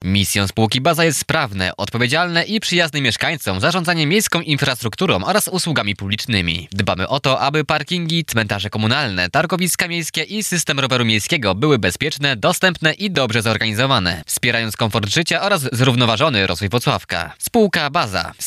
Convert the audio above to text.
Misją spółki Baza jest sprawne, odpowiedzialne i przyjazne mieszkańcom zarządzanie miejską infrastrukturą oraz usługami publicznymi. Dbamy o to, aby parkingi, cmentarze komunalne, targowiska miejskie i system roweru miejskiego były bezpieczne, dostępne i dobrze zorganizowane, wspierając komfort życia oraz zrównoważony rozwój Włocławka. Spółka Baza.